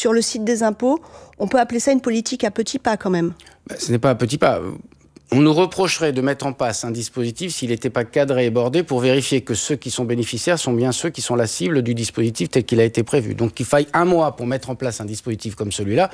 sur le site des impôts, on peut appeler ça une politique à petits pas quand même. Ce n'est pas un petit pas. On nous reprocherait de mettre en place un dispositif s'il n'était pas cadré et bordé pour vérifier que ceux qui sont bénéficiaires sont bien ceux qui sont la cible du dispositif tel qu'il a été prévu. Donc qu'il faille 1 mois pour mettre en place un dispositif comme celui-là,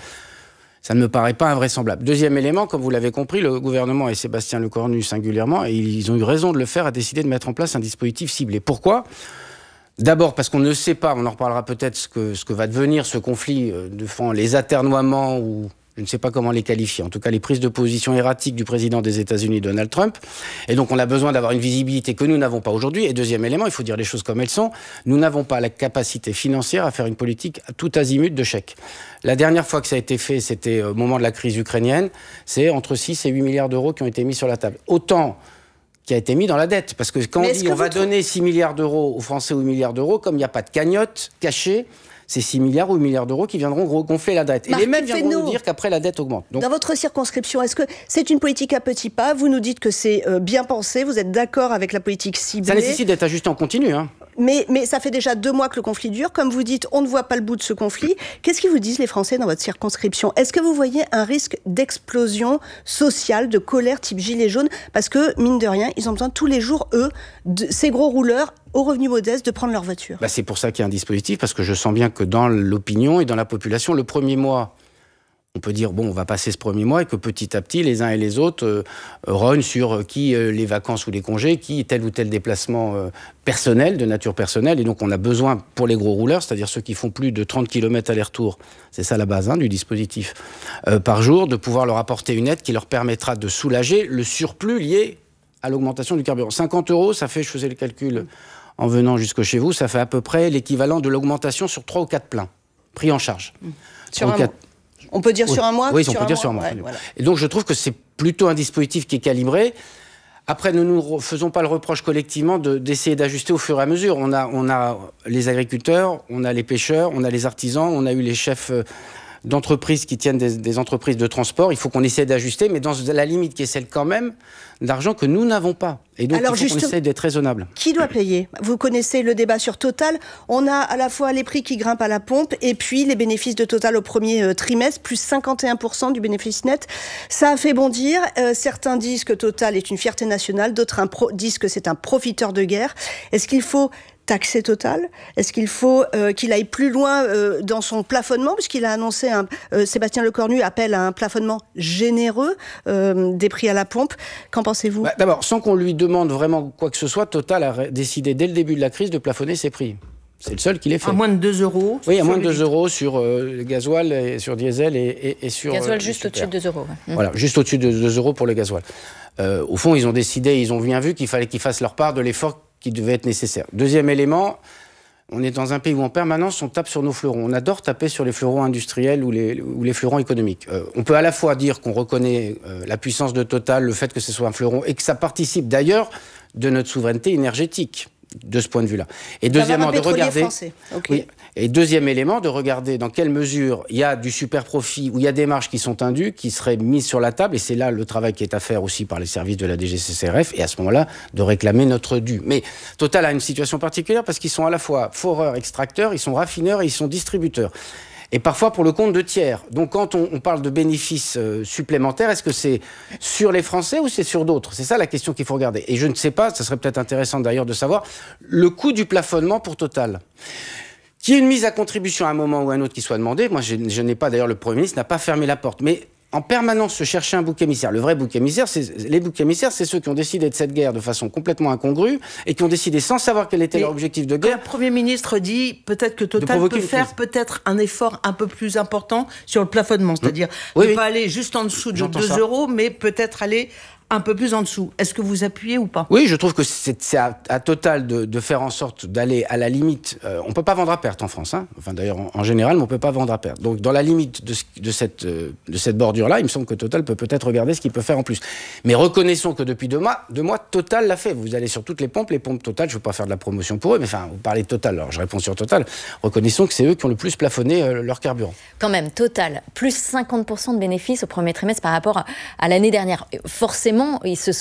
ça ne me paraît pas invraisemblable. Deuxième élément, comme vous l'avez compris, le gouvernement et Sébastien Lecornu singulièrement, ils ont eu raison de le faire, a décidé de mettre en place un dispositif ciblé. Pourquoi ? D'abord parce qu'on ne sait pas, on en reparlera peut-être, ce que va devenir ce conflit, les atermoiements ou je ne sais pas comment les qualifier, en tout cas les prises de position erratiques du président des États-Unis, Donald Trump. Et donc on a besoin d'avoir une visibilité que nous n'avons pas aujourd'hui. Et deuxième élément, il faut dire les choses comme elles sont, nous n'avons pas la capacité financière à faire une politique tout azimut de chèques. La dernière fois que ça a été fait, c'était au moment de la crise ukrainienne, c'est entre 6 et 8 milliards d'euros qui ont été mis sur la table. Autant qui a été mis dans la dette. Parce que quand on dit on va donner 6 milliards d'euros aux Français ou 8 milliards d'euros, comme il n'y a pas de cagnotte cachée, c'est 6 milliards ou 8 milliards d'euros qui viendront gonfler la dette. Et les mêmes viendront nous dire qu'après, la dette augmente. Donc, dans votre circonscription, est-ce que c'est une politique à petits pas ? Vous nous dites que c'est bien pensé, vous êtes d'accord avec la politique ciblée. Ça nécessite d'être ajusté en continu. Mais ça fait déjà 2 mois que le conflit dure. Comme vous dites, on ne voit pas le bout de ce conflit. Qu'est-ce qu'ils vous disent les Français dans votre circonscription ? Est-ce que vous voyez un risque d'explosion sociale, de colère type gilet jaune ? Parce que, mine de rien, ils ont besoin tous les jours, ces gros rouleurs, aux revenus modestes, de prendre leur voiture. C'est pour ça qu'il y a un dispositif, parce que je sens bien que dans l'opinion et dans la population, le premier mois, on peut dire, on va passer ce premier mois et que petit à petit, les uns et les autres rognent sur qui les vacances ou les congés, qui tel ou tel déplacement personnel, de nature personnelle. Et donc, on a besoin, pour les gros rouleurs, c'est-à-dire ceux qui font plus de 30 km aller-retour, c'est ça la base du dispositif, par jour, de pouvoir leur apporter une aide qui leur permettra de soulager le surplus lié à l'augmentation du carburant. 50 €, ça fait, je faisais le calcul en venant jusque chez vous, ça fait à peu près l'équivalent de l'augmentation sur 3 ou 4 pleins, pris en charge. Sur un mois. On peut dire sur un mois ? Oui, on peut dire sur un mois. Ouais, voilà. Et donc, je trouve que c'est plutôt un dispositif qui est calibré. Après, ne nous faisons pas le reproche collectivement d'essayer d'ajuster au fur et à mesure. On a les agriculteurs, on a les pêcheurs, on a les artisans, on a eu les chefs d'entreprises qui tiennent des entreprises de transport. Il faut qu'on essaie d'ajuster, mais dans la limite qui est celle quand même d'argent que nous n'avons pas. Et donc, il faut qu'on essaie d'être raisonnable. Qui doit payer ? Vous connaissez le débat sur Total. On a à la fois les prix qui grimpent à la pompe et puis les bénéfices de Total au premier trimestre, plus 51% du bénéfice net. Ça a fait bondir. Certains disent que Total est une fierté nationale, d'autres disent que c'est un profiteur de guerre. Est-ce qu'il faut taxer Total ? Est-ce qu'il faut qu'il aille plus loin dans son plafonnement, puisqu'il a annoncé, Sébastien Lecornu appelle à un plafonnement généreux des prix à la pompe. Qu'en pensez-vous ? D'abord, sans qu'on lui demande vraiment quoi que ce soit, Total a décidé dès le début de la crise de plafonner ses prix. C'est le seul qui l'ait fait. À moins de 2 €. Oui, à moins de 2 € sur le gasoil, et sur diesel et sur... Gasoil juste au-dessus de 2 €. Ouais. Voilà, juste au-dessus de 2 € pour le gasoil. Au fond, ils ont décidé, ils ont bien vu qu'il fallait qu'ils fassent leur part de l'effort qui devait être nécessaire. Deuxième élément, on est dans un pays où en permanence on tape sur nos fleurons. On adore taper sur les fleurons industriels ou les fleurons économiques. On peut à la fois dire qu'on reconnaît la puissance de Total, le fait que ce soit un fleuron, et que ça participe d'ailleurs de notre souveraineté énergétique, de ce point de vue-là. Et deuxièmement, de regarder... Okay. Oui. Et deuxième élément, de regarder dans quelle mesure il y a du super profit ou il y a des marges qui sont indues, qui seraient mises sur la table, et c'est là le travail qui est à faire aussi par les services de la DGCCRF, et à ce moment-là, de réclamer notre dû. Mais Total a une situation particulière parce qu'ils sont à la fois foreurs, extracteurs, ils sont raffineurs et ils sont distributeurs. Et parfois pour le compte de tiers. Donc quand on parle de bénéfices supplémentaires, est-ce que c'est sur les Français ou c'est sur d'autres ? C'est ça la question qu'il faut regarder. Et je ne sais pas, ça serait peut-être intéressant d'ailleurs de savoir, le coût du plafonnement pour Total. Qu'il y ait une mise à contribution à un moment ou à un autre qui soit demandée, moi je n'ai pas, d'ailleurs le Premier ministre n'a pas fermé la porte, mais en permanence se chercher un bouc émissaire. Le vrai bouc émissaire, les boucs émissaires, c'est ceux qui ont décidé de cette guerre de façon complètement incongrue et qui ont décidé sans savoir quel était leur objectif de guerre. Le Premier ministre dit peut-être que Total peut faire peut-être un effort un peu plus important sur le plafonnement, c'est-à-dire ne pas aller juste en dessous de 2 €, mais peut-être aller un peu plus en dessous. Est-ce que vous appuyez ou pas ? Oui, je trouve que c'est à Total de faire en sorte d'aller à la limite. On ne peut pas vendre à perte en France. Enfin, d'ailleurs, en général, mais on ne peut pas vendre à perte. Donc, dans la limite de cette bordure-là, il me semble que Total peut peut-être regarder ce qu'il peut faire en plus. Mais reconnaissons que depuis 2 mois, Total l'a fait. Vous allez sur toutes les pompes Total, je ne veux pas faire de la promotion pour eux, mais enfin, vous parlez de Total, alors je réponds sur Total. Reconnaissons que c'est eux qui ont le plus plafonné leur carburant. Quand même, Total, plus 50% de bénéfices au premier trimestre par rapport à l'année dernière. Forcément, ils se sont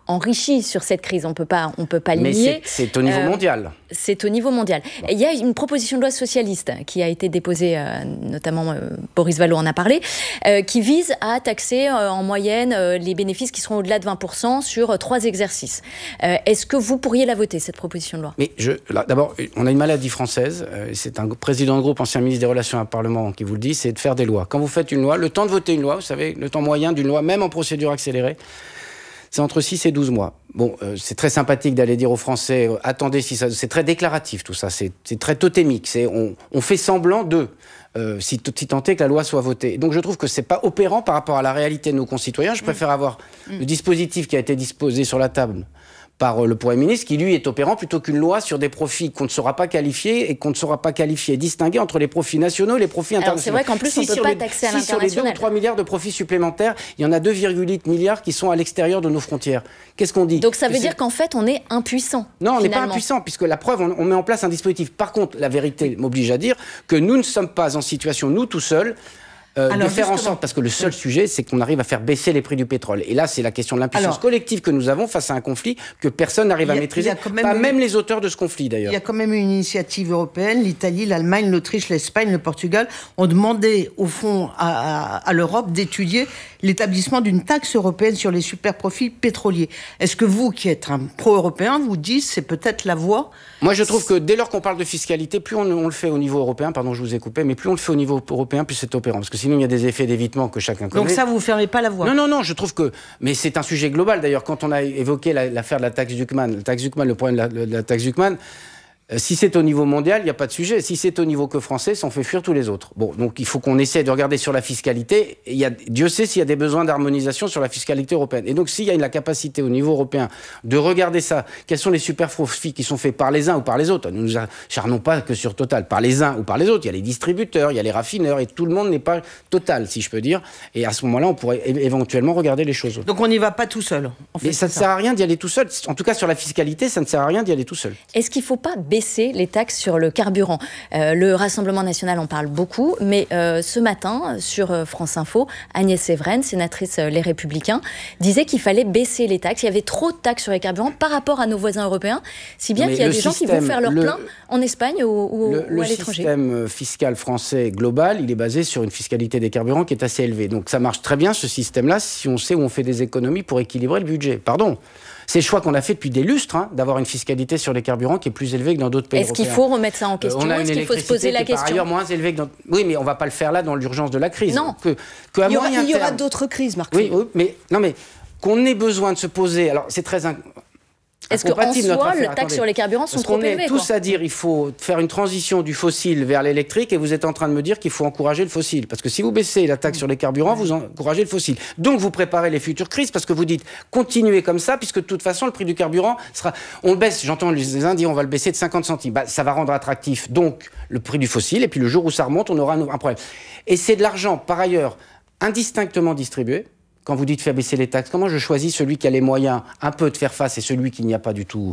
enrichi sur cette crise. On peut pas le nier. Mais c'est au niveau mondial. C'est au niveau mondial. Bon. Il y a une proposition de loi socialiste qui a été déposée, notamment Boris Vallaud en a parlé, qui vise à taxer en moyenne les bénéfices qui seront au-delà de 20% sur 3 exercices. Est-ce que vous pourriez la voter, cette proposition de loi ? Mais d'abord, on a une maladie française. C'est un président de groupe, ancien ministre des Relations avec le Parlement, qui vous le dit, c'est de faire des lois. Quand vous faites une loi, le temps de voter une loi, vous savez, le temps moyen d'une loi, même en procédure accélérée, c'est entre 6 et 12 mois. Bon, c'est très sympathique d'aller dire aux Français, attendez, c'est très déclaratif tout ça, c'est très totémique, on fait semblant si tant est que la loi soit votée. Donc je trouve que c'est pas opérant par rapport à la réalité de nos concitoyens. Je préfère avoir le dispositif qui a été disposé sur la table par le Premier ministre, qui lui est opérant, plutôt qu'une loi sur des profits qu'on ne saura pas qualifier et qu'on ne saura pas qualifier et distinguer entre les profits nationaux et les profits internationaux. Alors c'est vrai qu'en plus on ne peut pas taxer à l'international. Sur les 2 ou 3 milliards de profits supplémentaires, il y en a 2,8 milliards qui sont à l'extérieur de nos frontières. Qu'est-ce qu'on dit ? Donc ça veut dire qu'en fait on est impuissant. Non, on n'est pas impuissant, puisque la preuve, on met en place un dispositif. Par contre, la vérité m'oblige à dire que nous ne sommes pas en situation, nous tout seuls, de faire en sorte, parce que le seul sujet, c'est qu'on arrive à faire baisser les prix du pétrole. Et là, c'est la question de l'impuissance collective que nous avons face à un conflit que personne n'arrive à maîtriser, même les auteurs de ce conflit d'ailleurs. Il y a quand même une initiative européenne, l'Italie, l'Allemagne, l'Autriche, l'Espagne, le Portugal ont demandé au fond à l'Europe d'étudier l'établissement d'une taxe européenne sur les superprofits pétroliers. Est-ce que vous, qui êtes un pro-européen, vous dites c'est peut-être la voie ? Moi, je trouve que dès lors qu'on parle de fiscalité, plus on le fait au niveau européen, pardon, je vous ai coupé, mais plus on le fait au niveau européen, plus c'est opérant. Parce que sinon, il y a des effets d'évitement que chacun connaît. Donc ça, vous ne fermez pas la voie ? Non, je trouve que... Mais c'est un sujet global, d'ailleurs. Quand on a évoqué l'affaire de la taxe Zuckman, le problème de la taxe Zuckman, si c'est au niveau mondial, il n'y a pas de sujet. Si c'est au niveau que français, ça en fait fuir tous les autres. Bon, donc il faut qu'on essaie de regarder sur la fiscalité. Dieu sait s'il y a des besoins d'harmonisation sur la fiscalité européenne. Et donc s'il y a la capacité au niveau européen de regarder ça, quels sont les superprofits qui sont faits par les uns ou par les autres. Nous ne nous acharnons pas que sur Total, par les uns ou par les autres. Il y a les distributeurs, il y a les raffineurs, et tout le monde n'est pas Total, si je peux dire. Et à ce moment-là, on pourrait éventuellement regarder les choses. Donc on n'y va pas tout seul. Mais ça ne sert à rien d'y aller tout seul. En tout cas, sur la fiscalité, ça ne sert à rien d'y aller tout seul. Est-ce qu'il ne faut pas baisser les taxes sur le carburant ? Le Rassemblement national en parle beaucoup, mais ce matin, sur France Info, Agnès Evren, sénatrice Les Républicains, disait qu'il fallait baisser les taxes. Il y avait trop de taxes sur les carburants par rapport à nos voisins européens, si bien qu'il y a des gens qui vont faire leur plein en Espagne ou à l'étranger. Le système fiscal français global, il est basé sur une fiscalité des carburants qui est assez élevée. Donc ça marche très bien, ce système-là, si on sait où on fait des économies pour équilibrer le budget. Pardon. C'est le choix qu'on a fait depuis des lustres, d'avoir une fiscalité sur les carburants qui est plus élevée que dans d'autres pays européens. Est-ce qu'il faut remettre ça en question ? Est-ce qu'il faut se poser la question ? Par ailleurs moins élevée que dans... Oui, mais on ne va pas le faire là dans l'urgence de la crise. Non. Il y aura d'autres crises, Marc. Oui, mais qu'on ait besoin de se poser... Alors, c'est très... Est-ce qu'en soi, les taxes sur les carburants sont trop élevées ? Parce qu'on est tous à dire qu'il faut faire une transition du fossile vers l'électrique, et vous êtes en train de me dire qu'il faut encourager le fossile. Parce que si vous baissez la taxe sur les carburants, vous encouragez le fossile. Donc vous préparez les futures crises, parce que vous dites continuez comme ça, puisque de toute façon, le prix du carburant sera... On le baisse, j'entends les uns dire on va le baisser de 50 centimes. Ça va rendre attractif donc le prix du fossile, et puis le jour où ça remonte, on aura un problème. Et c'est de l'argent, par ailleurs, indistinctement distribué. Quand vous dites faire baisser les taxes, comment je choisis celui qui a les moyens un peu de faire face et celui qui n'en a pas du tout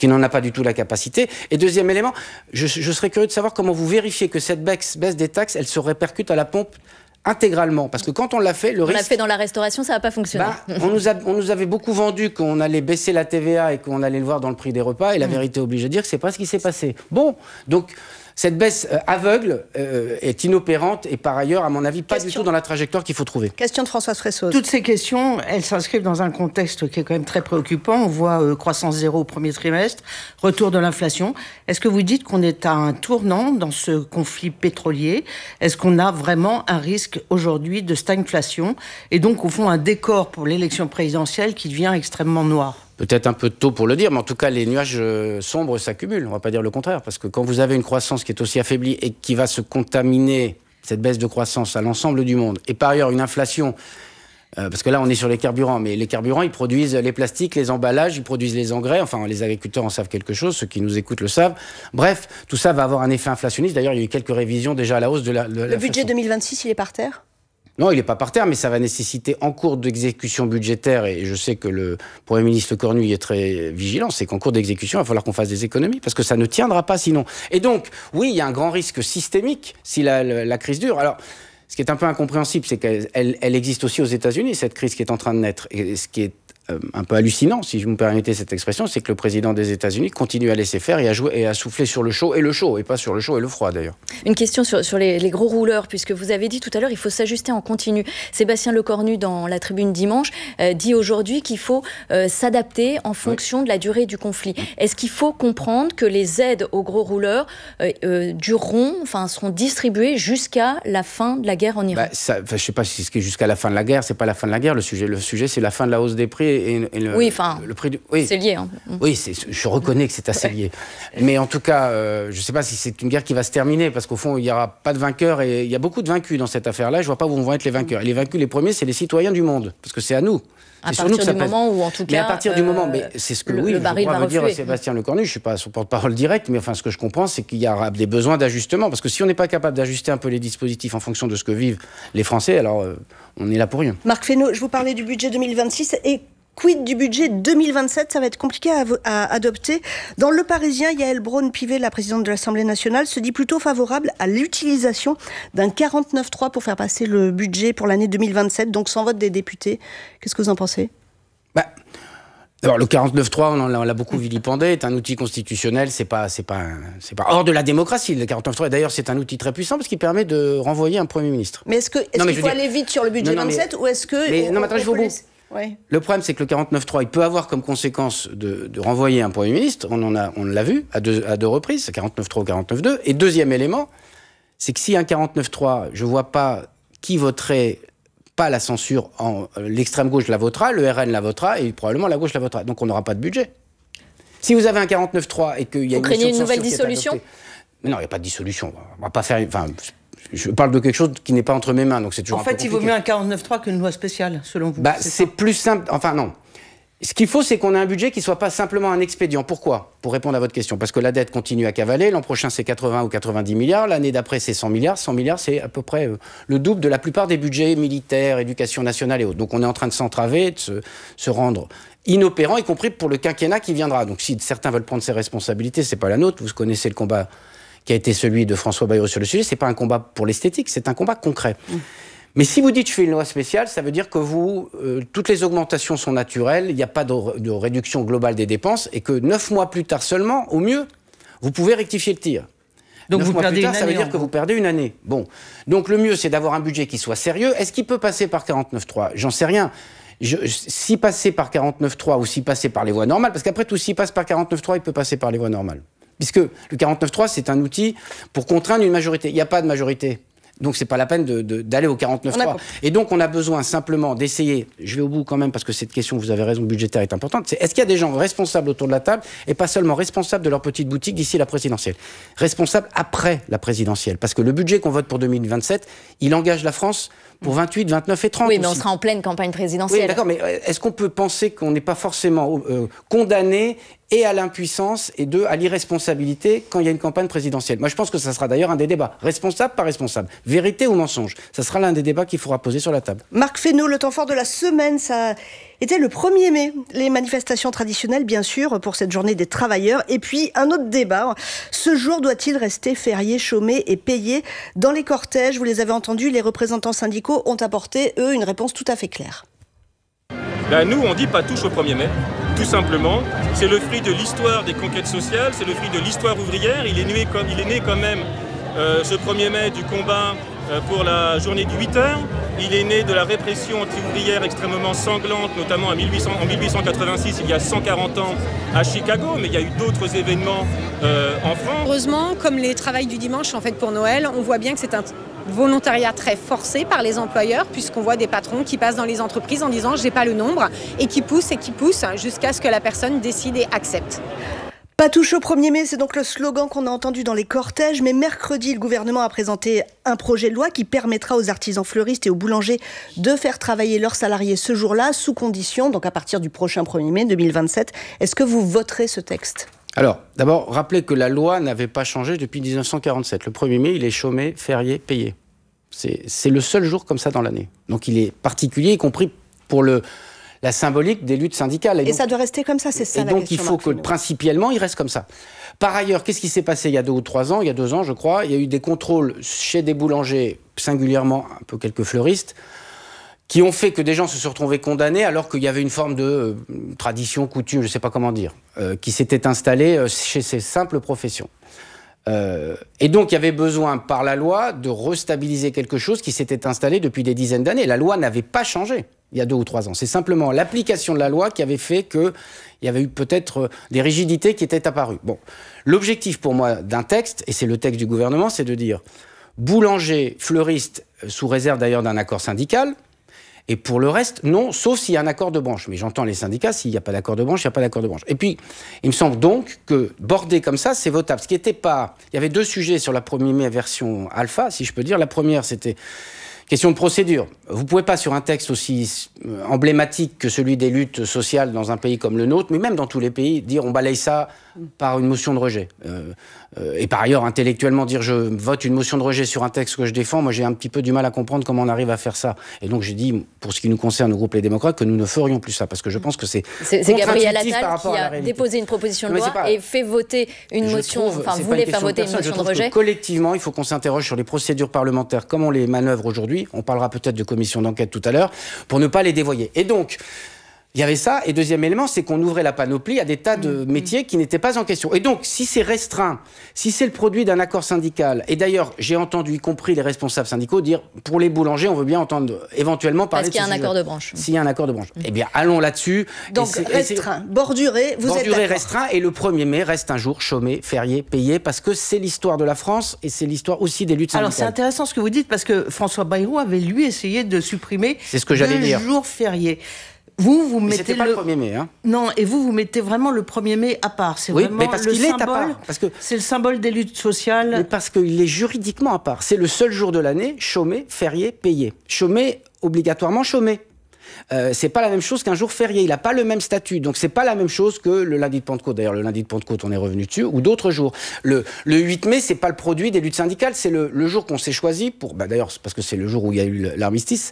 la capacité ? Et deuxième élément, je serais curieux de savoir comment vous vérifiez que cette baisse des taxes, elle se répercute à la pompe intégralement. Parce que quand on l'a fait, on l'a fait dans la restauration, ça n'a pas fonctionné. On nous avait beaucoup vendu qu'on allait baisser la TVA et qu'on allait le voir dans le prix des repas, et la vérité oblige à dire que c'est pas ce qui s'est passé. Bon, donc... Cette baisse aveugle est inopérante et par ailleurs, à mon avis, pas du tout dans la trajectoire qu'il faut trouver. Question de Françoise Fressoz. Toutes ces questions, elles s'inscrivent dans un contexte qui est quand même très préoccupant. On voit croissance zéro au premier trimestre, retour de l'inflation. Est-ce que vous dites qu'on est à un tournant dans ce conflit pétrolier ? Est-ce qu'on a vraiment un risque aujourd'hui de stagflation et donc, au fond, un décor pour l'élection présidentielle qui devient extrêmement noir ? Peut-être un peu tôt pour le dire, mais en tout cas, les nuages sombres s'accumulent. On ne va pas dire le contraire, parce que quand vous avez une croissance qui est aussi affaiblie et qui va se contaminer, cette baisse de croissance, à l'ensemble du monde, et par ailleurs une inflation, parce que là, on est sur les carburants, mais les carburants, ils produisent les plastiques, les emballages, ils produisent les engrais, enfin, les agriculteurs en savent quelque chose, ceux qui nous écoutent le savent. Bref, tout ça va avoir un effet inflationniste. D'ailleurs, il y a eu quelques révisions déjà à la hausse de la Le budget 2026, il est par terre ? Non, il n'est pas par terre, mais ça va nécessiter en cours d'exécution budgétaire, et je sais que le Premier ministre Cornu y est très vigilant, c'est qu'en cours d'exécution, il va falloir qu'on fasse des économies, parce que ça ne tiendra pas sinon. Et donc, oui, il y a un grand risque systémique si la crise dure. Alors, ce qui est un peu incompréhensible, c'est qu'elle existe aussi aux États-Unis, cette crise qui est en train de naître. Et ce qui est un peu hallucinant, si je me permettez cette expression, c'est que le président des États-Unis continue à laisser faire et à souffler sur le chaud, et pas sur le chaud et le froid d'ailleurs. Une question sur les gros rouleurs, puisque vous avez dit tout à l'heure, il faut s'ajuster en continu. Sébastien Lecornu, dans la Tribune dimanche, dit aujourd'hui qu'il faut s'adapter en fonction de la durée du conflit. Est-ce qu'il faut comprendre que les aides aux gros rouleurs seront distribuées jusqu'à la fin de la guerre en Iran? Je ne sais pas si c'est jusqu'à la fin de la guerre, c'est pas la fin de la guerre le sujet. Le sujet, c'est la fin de la hausse des prix le prix du... Oui, c'est lié. Hein. Oui, je reconnais que c'est assez lié. Mais en tout cas, je ne sais pas si c'est une guerre qui va se terminer, parce qu'au fond, il n'y aura pas de vainqueurs, et il y a beaucoup de vaincus dans cette affaire-là. Je ne vois pas où vont être les vainqueurs. Et les vaincus, les premiers, c'est les citoyens du monde, parce que c'est à nous. À partir du moment où, en tout cas, mais à partir du moment, mais c'est ce que le baril va dire Sébastien Lecornu. Je ne suis pas son porte-parole direct, mais enfin, ce que je comprends, c'est qu'il y aura des besoins d'ajustement, parce que si on n'est pas capable d'ajuster un peu les dispositifs en fonction de ce que vivent les Français, alors on est là pour rien. Marc Fesneau, je vous parlais du budget 2026 et quid du budget 2027, ça va être compliqué à adopter. Dans Le Parisien, Yaël Braun-Pivet, la présidente de l'Assemblée nationale, se dit plutôt favorable à l'utilisation d'un 49.3 pour faire passer le budget pour l'année 2027, donc sans vote des députés. Qu'est-ce que vous en pensez ? Alors le 49.3, on l'a beaucoup vilipendé, est un outil constitutionnel, c'est pas hors de la démocratie. Le 49.3, et d'ailleurs, c'est un outil très puissant parce qu'il permet de renvoyer un Premier ministre. Mais est-ce qu'il faut aller vite sur le budget 27 ou est-ce que... Non, mais attends, je vais au bout. Ouais. Le problème, c'est que le 49.3, il peut avoir comme conséquence de renvoyer un Premier ministre. On l'a vu à deux reprises, 49.3 ou 49.2. Et deuxième élément, c'est que si un 49.3, je ne vois pas qui voterait pas la censure, l'extrême gauche la votera, le RN la votera et probablement la gauche la votera. Donc on n'aura pas de budget. Si vous avez un 49.3 et qu'il y a une nouvelle dissolution ? Mais non, il n'y a pas de dissolution. On va pas faire... Enfin, je parle de quelque chose qui n'est pas entre mes mains, donc c'est toujours un peu compliqué. Il vaut mieux un 49.3 qu'une loi spéciale, selon vous. C'est plus simple. Enfin, non. Ce qu'il faut, c'est qu'on ait un budget qui ne soit pas simplement un expédient. Pourquoi ? Pour répondre à votre question. Parce que la dette continue à cavaler. L'an prochain, c'est 80 ou 90 milliards. L'année d'après, c'est 100 milliards. 100 milliards, c'est à peu près le double de la plupart des budgets militaires, éducation nationale et autres. Donc on est en train de s'entraver, de se rendre inopérant, y compris pour le quinquennat qui viendra. Donc si certains veulent prendre ces responsabilités, ce n'est pas la nôtre. Vous connaissez le combat qui a été celui de François Bayrou sur le sujet. Ce n'est pas un combat pour l'esthétique, c'est un combat concret. Mais si vous dites je fais une loi spéciale, ça veut dire que toutes les augmentations sont naturelles, il n'y a pas de réduction globale des dépenses, et que 9 mois plus tard seulement, au mieux, vous pouvez rectifier le tir. Donc 9 mois plus tard, ça veut dire que vous perdez une année. Bon. Donc le mieux, c'est d'avoir un budget qui soit sérieux. Est-ce qu'il peut passer par 49.3 ? J'en sais rien. Si passer par 49.3 ou si passer par les voies normales, parce qu'après tout, s'il passe par 49.3, il peut passer par les voies normales. Puisque le 49.3, c'est un outil pour contraindre une majorité. Il n'y a pas de majorité. Donc, c'est pas la peine d'aller au 49.3. Et donc, on a besoin simplement d'essayer, je vais au bout quand même, parce que cette question, vous avez raison, budgétaire est importante, c'est est-ce qu'il y a des gens responsables autour de la table, et pas seulement responsables de leur petite boutique d'ici la présidentielle, responsables après la présidentielle, parce que le budget qu'on vote pour 2027, il engage la France pour 28, 29 et 30 Oui, mais on sera en pleine campagne présidentielle. Oui, d'accord, mais est-ce qu'on peut penser qu'on n'est pas forcément condamné et à l'impuissance et à l'irresponsabilité quand il y a une campagne présidentielle ? Moi, je pense que ça sera d'ailleurs un des débats. Responsable, pas responsable. Vérité ou mensonge ? Ça sera l'un des débats qu'il faudra poser sur la table. Marc Fesneau, le temps fort de la semaine, ça était le 1er mai. Les manifestations traditionnelles, bien sûr, pour cette journée des travailleurs. Et puis, un autre débat. Ce jour doit-il rester férié, chômé et payé ? Dans les cortèges, vous les avez entendus, les représentants syndicaux ont apporté, eux, une réponse tout à fait claire. Nous, on dit pas touche au 1er mai. Tout simplement, c'est le fruit de l'histoire des conquêtes sociales, c'est le fruit de l'histoire ouvrière. Il est né quand même ce 1er mai du combat pour la journée du 8 heures. Il est né de la répression anti-ouvrière extrêmement sanglante, notamment en 1886, il y a 140 ans, à Chicago, mais il y a eu d'autres événements en France. Heureusement, comme les travails du dimanche en fait pour Noël, on voit bien que c'est un volontariat très forcé par les employeurs, puisqu'on voit des patrons qui passent dans les entreprises en disant « j'ai pas le nombre » et qui poussent jusqu'à ce que la personne décide et accepte. Pas touche au 1er mai, c'est donc le slogan qu'on a entendu dans les cortèges. Mais mercredi, le gouvernement a présenté un projet de loi qui permettra aux artisans fleuristes et aux boulangers de faire travailler leurs salariés ce jour-là, sous condition, donc à partir du prochain 1er mai 2027. Est-ce que vous voterez ce texte ? Alors, d'abord, rappelez que la loi n'avait pas changé depuis 1947. Le 1er mai, il est chômé, férié, payé. C'est le seul jour comme ça dans l'année. Donc il est particulier, y compris pour la symbolique des luttes syndicales. Et donc, ça doit rester comme ça, c'est ça la question. Et donc il faut que principiellement, il reste comme ça. Par ailleurs, qu'est-ce qui s'est passé il y a 2 ou 3 ans ? Il y a 2 ans, je crois, il y a eu des contrôles chez des boulangers, singulièrement un peu quelques fleuristes, qui ont fait que des gens se sont retrouvés condamnés alors qu'il y avait une forme de tradition, coutume, je ne sais pas comment dire, qui s'était installée chez ces simples professions. Et donc il y avait besoin par la loi de restabiliser quelque chose qui s'était installé depuis des dizaines d'années. La loi n'avait pas changé il y a 2 ou 3 ans. C'est simplement l'application de la loi qui avait fait qu'il y avait eu peut-être des rigidités qui étaient apparues. Bon, l'objectif pour moi d'un texte, et c'est le texte du gouvernement, c'est de dire boulanger, fleuriste, sous réserve d'ailleurs d'un accord syndical, et pour le reste, non, sauf s'il y a un accord de branche. Mais j'entends les syndicats, s'il n'y a pas d'accord de branche, il n'y a pas d'accord de branche. Et puis, il me semble donc que border comme ça, c'est votable. Ce qui n'était pas... Il y avait 2 sujets sur la 1er mai version alpha, si je peux dire. La première, c'était question de procédure. Vous ne pouvez pas, sur un texte aussi emblématique que celui des luttes sociales dans un pays comme le nôtre, mais même dans tous les pays, dire on balaye ça par une motion de rejet. Et par ailleurs, intellectuellement, dire je vote une motion de rejet sur un texte que je défends, moi j'ai un petit peu du mal à comprendre comment on arrive à faire ça. Et donc j'ai dit, pour ce qui nous concerne au groupe Les Démocrates, que nous ne ferions plus ça, parce que je pense que c'est Gabriel Attal qui a déposé une proposition de loi et fait voter une motion, voulait faire voter une motion de rejet. Collectivement, il faut qu'on s'interroge sur les procédures parlementaires, comment on les manœuvre aujourd'hui. On parlera peut-être de commission d'enquête tout à l'heure, pour ne pas les dévoyer. Et donc, il y avait ça, et deuxième élément, c'est qu'on ouvrait la panoplie à des tas de métiers qui n'étaient pas en question. Et donc, si c'est restreint, si c'est le produit d'un accord syndical, et d'ailleurs, j'ai entendu, y compris les responsables syndicaux, dire, pour les boulangers, on veut bien entendre éventuellement parler de ce sujet. Parce qu'il y a un accord de branche. S'il y a un accord de branche. Eh bien, allons là-dessus. Donc, restreint, borduré, vous êtes d'accord. Borduré, restreint, et le 1er mai reste un jour chômé, férié, payé, parce que c'est l'histoire de la France, et c'est l'histoire aussi des luttes syndicales. Alors, c'est intéressant ce que vous dites, parce que François Bayrou avait, lui, essayé de supprimer le jour férié. Vous mettez c'était pas le 1er mai, hein. Non, et vous mettez vraiment le 1er mai à part. C'est vraiment mais parce qu'il est à part. C'est le symbole des luttes sociales. Mais parce qu'il est juridiquement à part. C'est le seul jour de l'année, chômé, férié, payé. Chômé, obligatoirement chômé. C'est pas la même chose qu'un jour férié. Il n'a pas le même statut. Donc c'est pas la même chose que le lundi de Pentecôte. D'ailleurs, le lundi de Pentecôte, on est revenu dessus, ou d'autres jours. Le 8 mai, c'est pas le produit des luttes syndicales. C'est le jour qu'on s'est choisi pour. D'ailleurs, c'est parce que c'est le jour où il y a eu l'armistice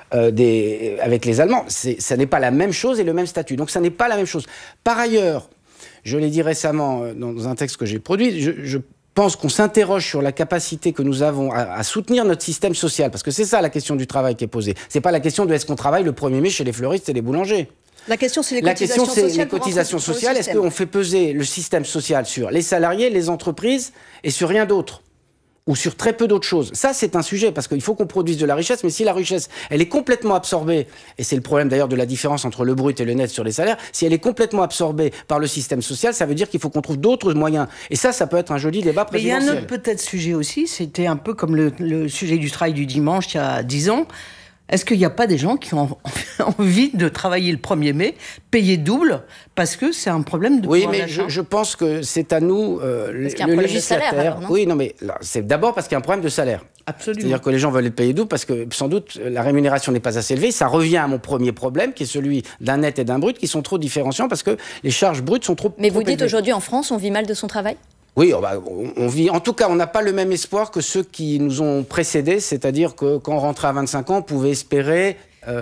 avec les Allemands. Ça n'est pas la même chose et le même statut. Donc ça n'est pas la même chose. Par ailleurs, je l'ai dit récemment dans un texte que j'ai produit, je pense qu'on s'interroge sur la capacité que nous avons à soutenir notre système social, parce que c'est ça la question du travail qui est posée. C'est pas la question de est-ce qu'on travaille le 1er mai chez les fleuristes et les boulangers. La question, c'est les cotisations sociales. Est-ce qu'on fait peser le système social sur les salariés, les entreprises et sur rien d'autre ? Ou sur très peu d'autres choses. Ça, c'est un sujet, parce qu'il faut qu'on produise de la richesse, mais si la richesse, elle est complètement absorbée, et c'est le problème d'ailleurs de la différence entre le brut et le net sur les salaires, si elle est complètement absorbée par le système social, ça veut dire qu'il faut qu'on trouve d'autres moyens. Et ça peut être un joli débat présidentiel. Mais il y a un autre peut-être sujet aussi, c'était un peu comme le sujet du travail du dimanche il y a 10 ans. Est-ce qu'il n'y a pas des gens qui ont envie de travailler le 1er mai, payer double, parce que c'est un problème de pouvoir d'achat ? Oui, mais je pense que c'est à nous, le législateur... Oui, non, mais là, c'est d'abord parce qu'il y a un problème de salaire. Absolument. C'est-à-dire que les gens veulent être payés double parce que, sans doute, la rémunération n'est pas assez élevée. Ça revient à mon premier problème, qui est celui d'un net et d'un brut, qui sont trop différenciants parce que les charges brutes sont trop... Mais vous dites aujourd'hui, en France, on vit mal de son travail ? Oui, on vit. En tout cas, on n'a pas le même espoir que ceux qui nous ont précédés, c'est-à-dire que quand on rentrait à 25 ans, on pouvait espérer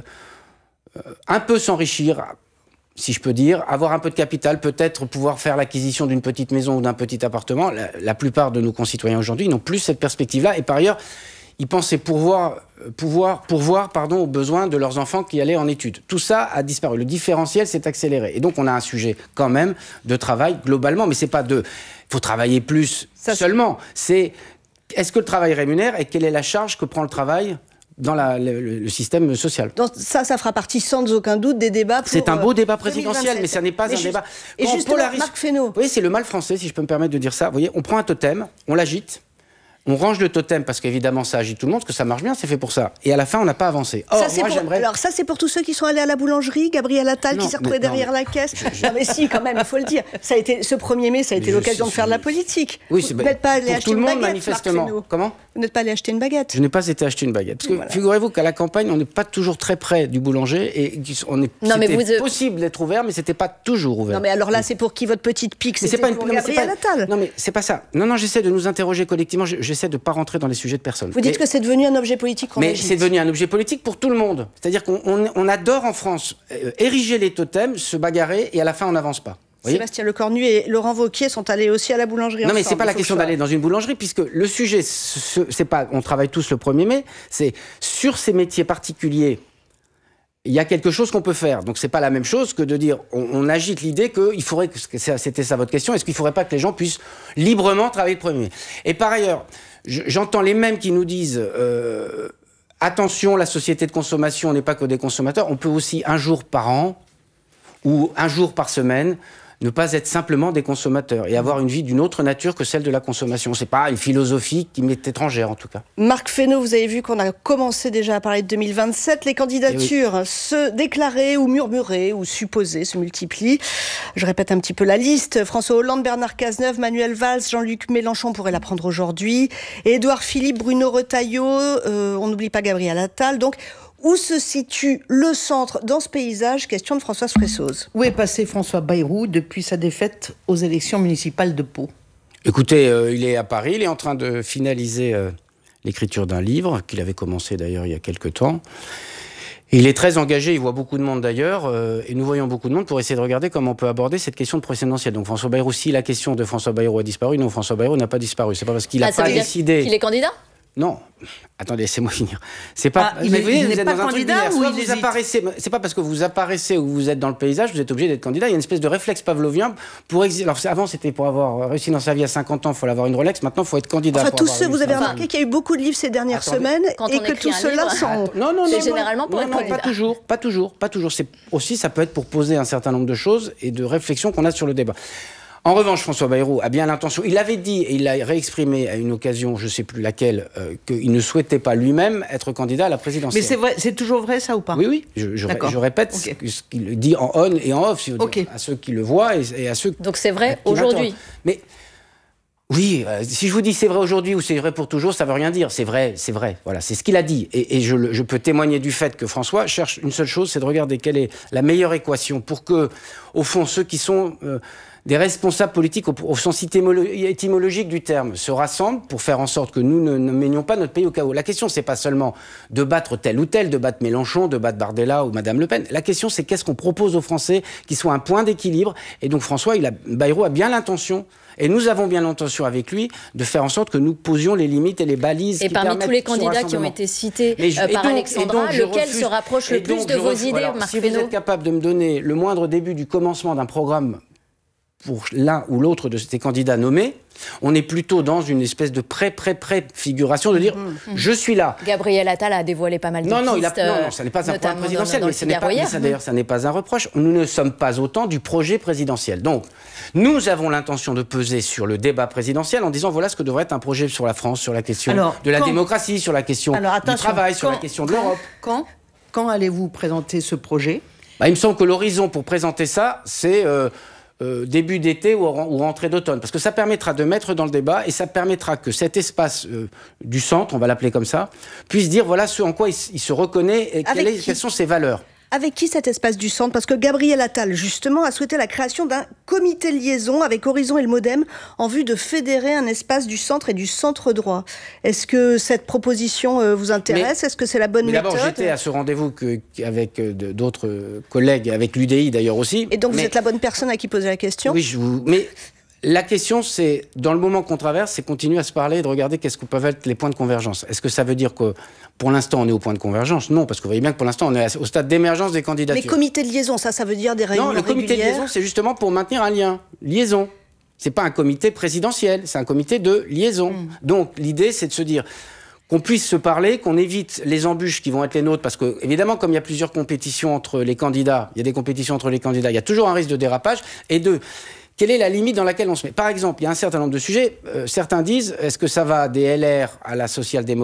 un peu s'enrichir, si je peux dire, avoir un peu de capital, peut-être pouvoir faire l'acquisition d'une petite maison ou d'un petit appartement. La plupart de nos concitoyens aujourd'hui n'ont plus cette perspective-là, et par ailleurs, ils pensaient pourvoir aux besoins de leurs enfants qui allaient en études. Tout ça a disparu. Le différentiel s'est accéléré. Et donc, on a un sujet quand même de travail globalement, mais c'est pas il faut travailler plus seulement. C'est est-ce que le travail rémunère et quelle est la charge que prend le travail dans le système social. Donc ça fera partie sans aucun doute des débats pour c'est un beau débat présidentiel, mais ça n'est pas un débat... Et justement, Marc Fesneau... Vous voyez, c'est le mal français, si je peux me permettre de dire ça. Vous voyez, on prend un totem, on l'agite, on range le totem parce qu'évidemment ça agite tout le monde, parce que ça marche bien, c'est fait pour ça. Et à la fin, on n'a pas avancé. Or, Alors ça, c'est pour tous ceux qui sont allés à la boulangerie, Gabriel Attal qui s'est retrouvé derrière la caisse. Non mais si, quand même, il faut le dire. Ce 1er mai, ça a été l'occasion de faire de la politique. Oui, vous n'êtes pas allé acheter une baguette, manifestement. Comment ? Vous n'êtes pas allé acheter une baguette. Je n'ai pas été acheter une baguette. Parce que figurez-vous qu'à la campagne, on n'est pas toujours très près du boulanger et c'était possible d'être ouvert, mais c'était pas toujours ouvert. Non mais alors là, c'est pour qui votre petite pique ? C'était pour Gabriel Attal. Non mais c'est pas ça. Non, j'essaie de nous interroger collectivement. J'essaie de pas rentrer dans les sujets de personne. Vous dites que c'est devenu un objet politique qu'on agite. Mais c'est devenu un objet politique pour tout le monde. C'est-à-dire qu'on adore en France ériger les totems, se bagarrer et à la fin on n'avance pas. Sébastien Lecornu et Laurent Wauquiez sont allés aussi à la boulangerie. Non, mais c'est pas la question d'aller dans une boulangerie, puisque le sujet, c'est pas on travaille tous le 1er mai, c'est sur ces métiers particuliers il y a quelque chose qu'on peut faire. Donc, c'est pas la même chose que de dire, on agite l'idée qu'il faudrait, c'était ça votre question, est-ce qu'il ne faudrait pas que les gens puissent librement travailler le 1er mai ? Et par ailleurs, j'entends les mêmes qui nous disent, attention, la société de consommation n'est pas que des consommateurs, on peut aussi un jour par an ou un jour par semaine ne pas être simplement des consommateurs et avoir une vie d'une autre nature que celle de la consommation. C'est pas une philosophie qui m'est étrangère, en tout cas. Marc Fesneau, vous avez vu qu'on a commencé déjà à parler de 2027. Les candidatures se déclarer ou murmurer ou supposer se multiplient. Je répète un petit peu la liste. François Hollande, Bernard Cazeneuve, Manuel Valls, Jean-Luc Mélenchon pourrait la prendre aujourd'hui. Édouard Philippe, Bruno Retailleau, on n'oublie pas Gabriel Attal. Donc, où se situe le centre dans ce paysage ? Question de Françoise Fressoz. Où est passé François Bayrou depuis sa défaite aux élections municipales de Pau ? Écoutez, il est à Paris, il est en train de finaliser l'écriture d'un livre, qu'il avait commencé d'ailleurs il y a quelque temps. Et il est très engagé, il voit beaucoup de monde d'ailleurs, et nous voyons beaucoup de monde pour essayer de regarder comment on peut aborder cette question de présidentielle. Donc François Bayrou, si la question de François Bayrou a disparu, non, François Bayrou n'a pas disparu. C'est pas parce qu'il n'a pas décidé... qu'il est candidat ? Non, attendez, laissez-moi finir. C'est pas. Il n'est pas candidat ou il apparaissez. C'est pas parce que vous apparaissez ou vous êtes dans le paysage, vous êtes obligé d'être candidat. Il y a une espèce de réflexe pavlovien pour. Alors avant, c'était pour avoir réussi dans sa vie à 50 ans, il fallait avoir une Rolex. Maintenant, il faut être candidat. Enfin, tous ceux, vous avez remarqué qu'il y a eu beaucoup de livres ces dernières semaines et que tout cela sont. Non, c'est généralement pour être candidat. Pas toujours. C'est aussi, ça peut être pour poser un certain nombre de choses et de réflexions qu'on a sur le débat. En revanche, François Bayrou a bien l'intention, il avait dit, et il l'a réexprimé à une occasion, je ne sais plus laquelle, qu'il ne souhaitait pas lui-même être candidat à la présidentielle. Mais c'est vrai, c'est toujours vrai ça ou pas ? Oui, je répète ce qu'il dit en on et en off, si vous dire, à ceux qui le voient et à ceux Donc c'est vrai aujourd'hui. Mais oui, si je vous dis c'est vrai aujourd'hui ou c'est vrai pour toujours, ça ne veut rien dire. C'est vrai. Voilà, c'est ce qu'il a dit. Et je peux témoigner du fait que François cherche une seule chose, c'est de regarder quelle est la meilleure équation pour que, au fond, ceux qui sont des responsables politiques au sens étymologique du terme se rassemblent pour faire en sorte que nous ne menions pas notre pays au chaos. La question, c'est pas seulement de battre tel ou tel, de battre Mélenchon, de battre Bardella ou Madame Le Pen. La question, c'est qu'est-ce qu'on propose aux Français qui soit un point d'équilibre. Et donc François Bayrou a bien l'intention, et nous avons bien l'intention avec lui, de faire en sorte que nous posions les limites et les balises. Et parmi tous les candidats qui ont été cités par Alexandra, lequel se rapproche le plus de vos idées, Marc Fesneau ? Si vous êtes capable de me donner le moindre début du commencement d'un programme pour l'un ou l'autre de ces candidats nommés, on est plutôt dans une espèce de pré-figuration de dire je suis là. Gabriel Attal a dévoilé pas mal de pistes. Non, ça n'est pas un point présidentiel, mais ça n'est pas un reproche. Nous ne sommes pas autant du projet présidentiel. Donc, nous avons l'intention de peser sur le débat présidentiel en disant voilà ce que devrait être un projet sur la France, sur la question de la démocratie, sur la question du travail, sur la question de l'Europe. Quand allez-vous présenter ce projet ? Il me semble que l'horizon pour présenter ça, c'est début d'été ou rentrée d'automne. Parce que ça permettra de mettre dans le débat et ça permettra que cet espace du centre, on va l'appeler comme ça, puisse dire voilà ce en quoi il se reconnaît et quelles sont ses valeurs. Avec qui cet espace du centre ? Parce que Gabriel Attal, justement, a souhaité la création d'un comité de liaison avec Horizon et le Modem en vue de fédérer un espace du centre et du centre droit. Est-ce que cette proposition vous intéresse ? Est-ce que c'est la bonne méthode ? D'abord, j'étais à ce rendez-vous avec d'autres collègues, avec l'UDI d'ailleurs aussi. Et donc vous êtes la bonne personne à qui poser la question ? Oui, mais la question, c'est, dans le moment qu'on traverse, c'est continuer à se parler et de regarder qu'est-ce que peuvent être les points de convergence. Est-ce que ça veut dire que, pour l'instant, on est au point de convergence ? Non, parce que vous voyez bien que pour l'instant, on est au stade d'émergence des candidatures. Mais comité de liaison, ça veut dire des réunions régulières ? Non, le comité de liaison, c'est justement pour maintenir un lien. Liaison. C'est pas un comité présidentiel, c'est un comité de liaison. Donc, l'idée, c'est de se dire qu'on puisse se parler, qu'on évite les embûches qui vont être les nôtres, parce que, évidemment, comme il y a plusieurs compétitions entre les candidats, il y a des compétitions entre les candidats, il y a toujours un risque de dérapage, et quelle est la limite dans laquelle on se met ? Par exemple, il y a un certain nombre de sujets. Certains disent, est-ce que ça va des LR à la social-démocratie ?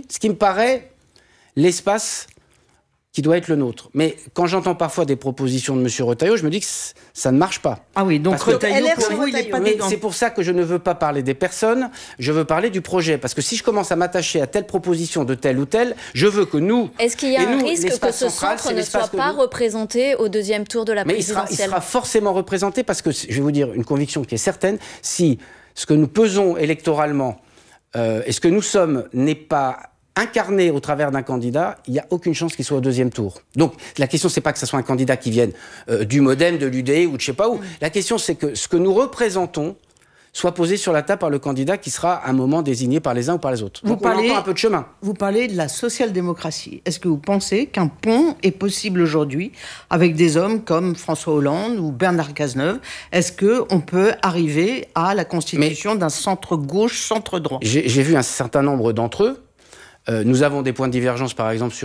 Ce qui me paraît l'espace qui doit être le nôtre. Mais quand j'entends parfois des propositions de M. Retailleau, je me dis que ça ne marche pas. Ah oui, donc Retailleau, pour vous, il n'est pas dedans. C'est pour ça que je ne veux pas parler des personnes, je veux parler du projet. Parce que si je commence à m'attacher à telle proposition de telle ou telle, je veux que nous... Est-ce qu'il y a un risque que ce centre ne soit pas représenté au deuxième tour de la présidentielle ? Mais il sera forcément représenté parce que, je vais vous dire une conviction qui est certaine, si ce que nous pesons électoralement et ce que nous sommes n'est pas incarné au travers d'un candidat, il n'y a aucune chance qu'il soit au deuxième tour. Donc, la question, c'est pas que ce soit un candidat qui vienne du Modem, de l'UDI ou de je sais pas où. La question, c'est que ce que nous représentons soit posée sur la table par le candidat qui sera à un moment désigné par les uns ou par les autres. Donc on a encore un peu de chemin. Vous parlez de la social-démocratie. Est-ce que vous pensez qu'un pont est possible aujourd'hui avec des hommes comme François Hollande ou Bernard Cazeneuve? Est-ce qu'on peut arriver à la constitution d'un centre-gauche, centre-droit? J'ai vu un certain nombre d'entre eux. Nous avons des points de divergence, par exemple, sur